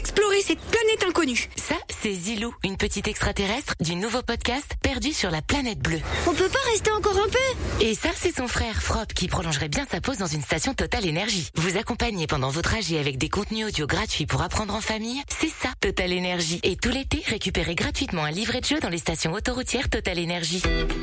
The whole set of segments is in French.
explorer cette planète inconnue. Ça, c'est Zilou, une petite extraterrestre du nouveau podcast Perdu sur la planète bleue. On peut pas rester encore un peu? Et ça, c'est son frère Frop qui prolongerait bien sa pause dans une station Total Énergie. Vous accompagnez pendant vos trajets avec des contenus audio gratuits pour apprendre en famille, c'est ça, Total Énergie. Et tout l'été, récupérez gratuitement un livret de jeu dans les stations autoroutières Total Énergie.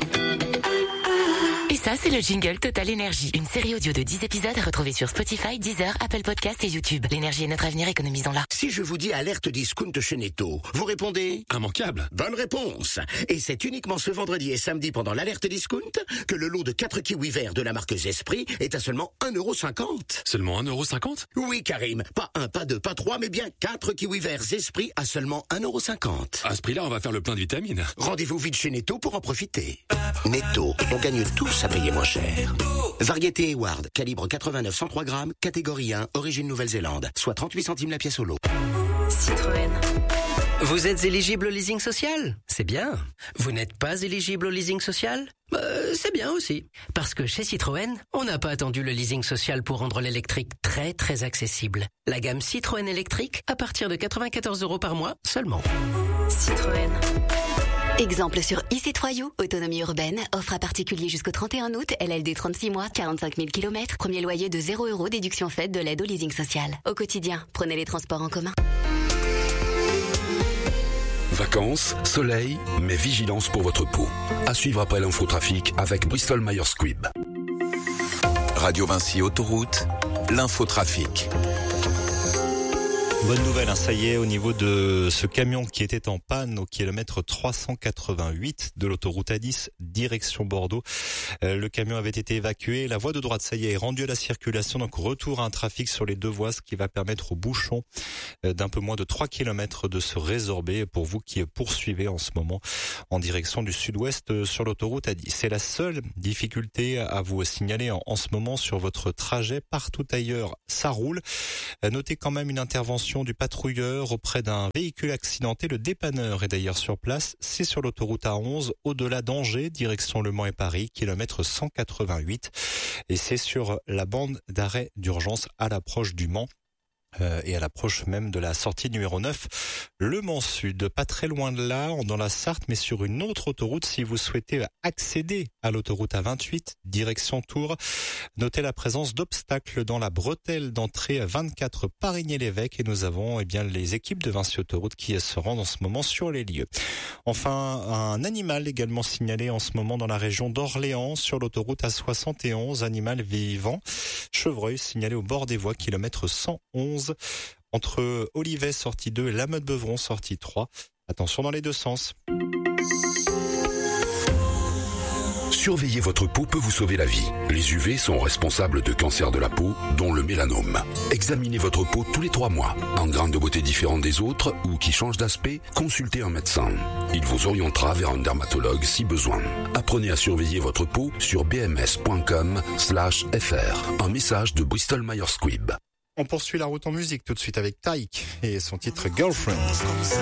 Et ça, c'est le jingle Total Énergie. Une série audio de 10 épisodes à retrouver sur Spotify, Deezer, Apple Podcasts et YouTube. L'énergie est notre avenir, économisons-la. Si je vous dis alerte discount chez Netto, vous répondez immanquable. Bonne réponse. Et c'est uniquement ce vendredi et samedi pendant l'alerte discount que le lot de 4 kiwis verts de la marque Zespri est à seulement 1,50 €. Seulement 1,50 €? Oui, Karim. Pas 1, pas 2, pas 3, mais bien 4 kiwis verts Zespri à seulement 1,50 €. À ce prix-là, on va faire le plein de vitamines. Rendez-vous vite chez Netto pour en profiter. Netto, on gagne tous à payer moins cher. Variété Eward, calibre 89-103 grammes, catégorie 1, origine Nouvelle-Zélande, soit 38 centimes la pièce au lot. Citroën. Vous êtes éligible au leasing social? C'est bien. Vous n'êtes pas éligible au leasing social? C'est bien aussi. Parce que chez Citroën, on n'a pas attendu le leasing social pour rendre l'électrique très très accessible. La gamme Citroën électrique à partir de 94 € par mois seulement. Citroën. Exemple sur e-C3U, autonomie urbaine, offre à particulier jusqu'au 31 août, LLD 36 mois, 45 000 km, premier loyer de 0 €, déduction faite de l'aide au leasing social. Au quotidien, prenez les transports en commun. Vacances, soleil, mais vigilance pour votre peau. À suivre après l'infotrafic avec Bristol Myers Squibb. Radio Vinci Autoroute, l'infotrafic. Bonne nouvelle, ça y est, au niveau de ce camion qui était en panne au kilomètre 388 de l'autoroute A10, direction Bordeaux. Le camion avait été évacué. La voie de droite, ça y est rendue à la circulation. Donc retour à un trafic sur les deux voies, ce qui va permettre aux bouchons d'un peu moins de 3 km de se résorber pour vous qui poursuivez en ce moment en direction du sud-ouest sur l'autoroute A10. C'est la seule difficulté à vous signaler en ce moment sur votre trajet. Partout ailleurs, ça roule. Notez quand même une intervention du patrouilleur auprès d'un véhicule accidenté. Le dépanneur est d'ailleurs sur place. C'est sur l'autoroute A11, au-delà d'Angers, direction Le Mans et Paris, kilomètre 188. Et c'est sur la bande d'arrêt d'urgence à l'approche du Mans. Et à l'approche même de la sortie numéro 9, Le Mans Sud, pas très loin de là, dans la Sarthe, mais sur une autre autoroute si vous souhaitez accéder à l'autoroute A28, direction Tours. Notez la présence d'obstacles dans la bretelle d'entrée 24 Parigné-l'Évêque et nous avons les équipes de Vinci Autoroute qui se rendent en ce moment sur les lieux. Enfin, un animal également signalé en ce moment dans la région d'Orléans sur l'autoroute A71, animal vivant, chevreuil signalé au bord des voies, kilomètre 111. Entre Olivet, sortie 2, et La Motte-Beuvron, sortie 3. Attention dans les deux sens. Surveiller votre peau peut vous sauver la vie. Les UV sont responsables de cancers de la peau, dont le mélanome. Examinez votre peau tous les 3 mois. Un grain de beauté différent des autres ou qui change d'aspect, consultez un médecin. Il vous orientera vers un dermatologue si besoin. Apprenez à surveiller votre peau sur bms.com/fr. Un message de Bristol Myers Squibb. On poursuit la route en musique tout de suite avec Taïk et son titre Girlfriend.